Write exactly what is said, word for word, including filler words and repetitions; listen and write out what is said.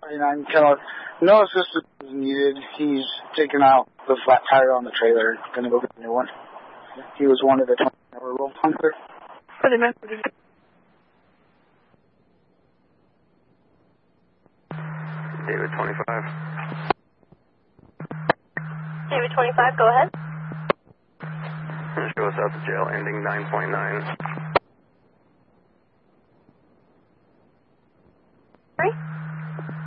twenty-nine Keller. No assistance is needed. He's taken out the flat tire on the trailer. Gonna go get a new one. He was one of the twenty hour roll punker. David twenty-five. David twenty-five, go ahead. Show us out to jail, ending nine point nine.